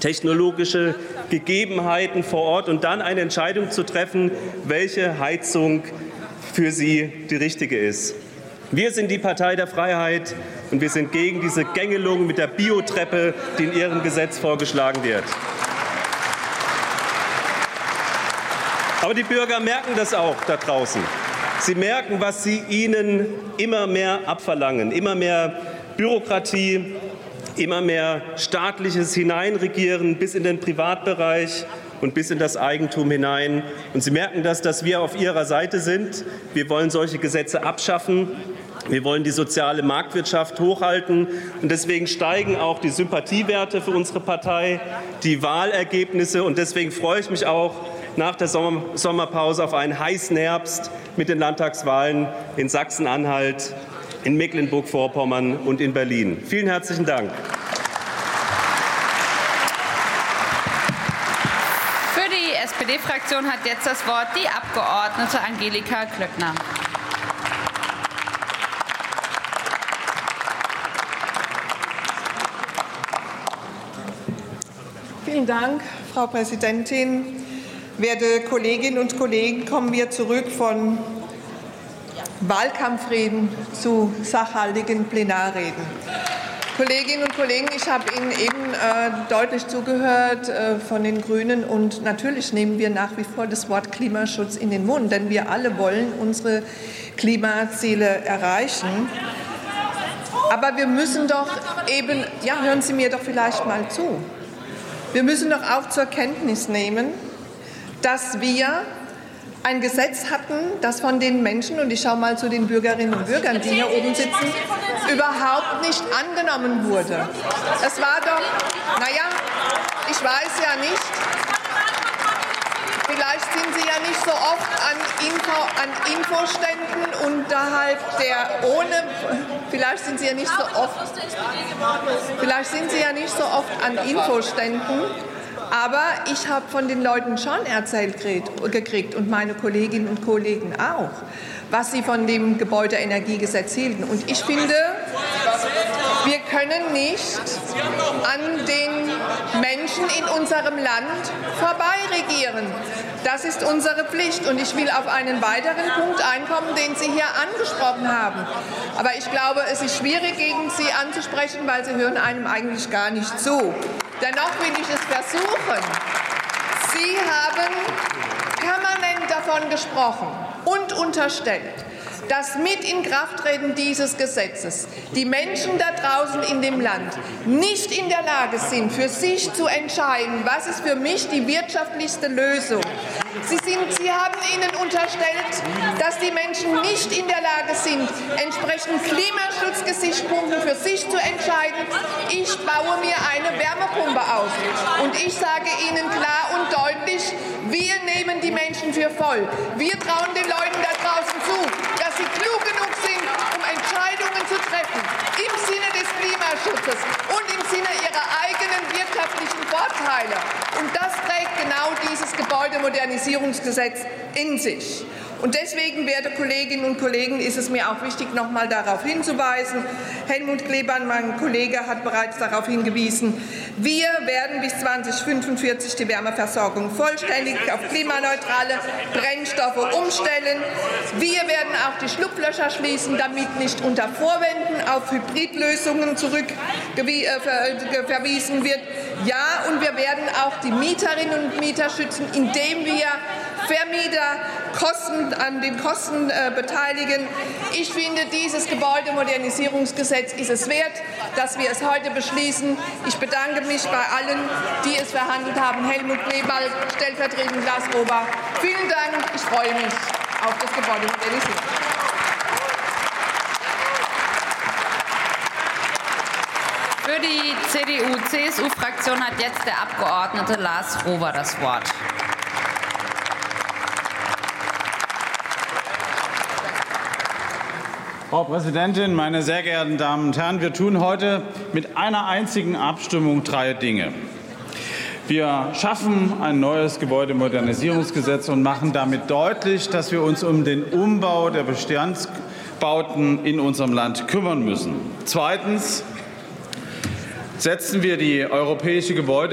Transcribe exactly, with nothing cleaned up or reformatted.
technologische Gegebenheiten vor Ort und dann eine Entscheidung zu treffen, welche Heizung für sie die richtige ist. Wir sind die Partei der Freiheit und wir sind gegen diese Gängelung mit der Biotreppe, die in Ihrem Gesetz vorgeschlagen wird. Aber die Bürger merken das auch da draußen. Sie merken, was Sie ihnen immer mehr abverlangen, immer mehr Bürokratie, immer mehr staatliches Hineinregieren bis in den Privatbereich und bis in das Eigentum hinein. Und Sie merken das, dass wir auf Ihrer Seite sind. Wir wollen solche Gesetze abschaffen. Wir wollen die soziale Marktwirtschaft hochhalten. Und deswegen steigen auch die Sympathiewerte für unsere Partei, die Wahlergebnisse. Und deswegen freue ich mich auch nach der Sommerpause auf einen heißen Herbst mit den Landtagswahlen in Sachsen-Anhalt, in Mecklenburg-Vorpommern und in Berlin. Vielen herzlichen Dank. Für die S P D-Fraktion hat jetzt das Wort die Abgeordnete Angelika Klöckner. Vielen Dank, Frau Präsidentin. Werte Kolleginnen und Kollegen, kommen wir zurück von Wahlkampfreden zu sachhaltigen Plenarreden. Kolleginnen und Kollegen, ich habe Ihnen eben äh, deutlich zugehört äh, von den Grünen, und natürlich nehmen wir nach wie vor das Wort Klimaschutz in den Mund, denn wir alle wollen unsere Klimaziele erreichen. Aber wir müssen doch eben, ja, hören Sie mir doch vielleicht mal zu, wir müssen doch auch zur Kenntnis nehmen, dass wir ein Gesetz hatten, das von den Menschen, und ich schaue mal zu den Bürgerinnen und Bürgern, die hier oben sitzen, überhaupt nicht angenommen wurde. Es war doch, naja, ich weiß ja nicht, vielleicht sind Sie ja nicht so oft an, Info, an Infoständen unterhalb der ohne, vielleicht sind Sie ja nicht so oft, vielleicht sind Sie ja nicht so oft an Infoständen. Aber ich habe von den Leuten schon erzählt gekriegt, und meine Kolleginnen und Kollegen auch, was sie von dem Gebäudeenergiegesetz hielten. Und ich finde, wir können nicht an den Menschen in unserem Land vorbeiregieren. Das ist unsere Pflicht. Und ich will auf einen weiteren Punkt einkommen, den Sie hier angesprochen haben. Aber ich glaube, es ist schwierig, gegen Sie anzusprechen, weil Sie hören einem eigentlich gar nicht zu. Dennoch will ich es versuchen. Sie haben permanent davon gesprochen und unterstellt, dass mit Inkrafttreten dieses Gesetzes die Menschen da draußen in dem Land nicht in der Lage sind, für sich zu entscheiden, was ist für mich die wirtschaftlichste Lösung. Sie, sind, Sie haben ihnen unterstellt, dass die Menschen nicht in der Lage sind, entsprechend Klimaschutzgesichtspunkten für sich zu entscheiden. Ich baue mir eine Wärmepumpe auf. Und ich sage Ihnen klar und deutlich, wir nehmen die Menschen für voll. Wir trauen den Leuten da draußen zu, dass sie klug genug sind, um Entscheidungen zu treffen, im Sinne des Klimaschutzes und im Sinne ihrer eigenen wirtschaftlichen Vorteile. Und das trägt genau dieses Gebäudemodernisierungsgesetz in sich. Und deswegen, werte Kolleginnen und Kollegen, ist es mir auch wichtig, noch einmal darauf hinzuweisen. Helmut Kleban, mein Kollege, hat bereits darauf hingewiesen, wir werden bis zweitausendfünfundvierzig die Wärmeversorgung vollständig auf klimaneutrale Brennstoffe umstellen. Wir werden auch die Schlupflöcher schließen, damit nicht unter Vorwänden auf Hybridlösungen zurückverwiesen wird. Ja, und wir werden auch die Mieterinnen und Mieter schützen, indem wir Vermieter Kosten, an den Kosten äh, beteiligen. Ich finde, dieses Gebäudemodernisierungsgesetz ist es wert, dass wir es heute beschließen. Ich bedanke mich bei allen, die es verhandelt haben. Helmut Kleban, stellvertretend Lars Rober. Vielen Dank. Ich freue mich auf das Gebäudemodernisierung. Für die C D U C S U-Fraktion hat jetzt der Abgeordnete Lars Rober das Wort. Frau Präsidentin, meine sehr geehrten Damen und Herren! Wir tun heute mit einer einzigen Abstimmung drei Dinge. Wir schaffen ein neues Gebäudemodernisierungsgesetz und machen damit deutlich, dass wir uns um den Umbau der Bestandsbauten in unserem Land kümmern müssen. Zweitens setzen wir die europäische Gebäude